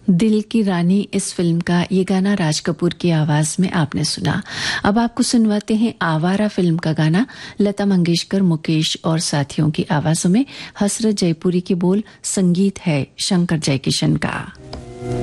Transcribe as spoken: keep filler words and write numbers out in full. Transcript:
दिल की रानी इस फिल्म का ये गाना राज कपूर की आवाज में आपने सुना। अब आपको सुनवाते हैं आवारा फिल्म का गाना, लता मंगेशकर, मुकेश और साथियों की आवाजों में। हसरत जयपुरी के बोल, संगीत है शंकर जयकिशन का।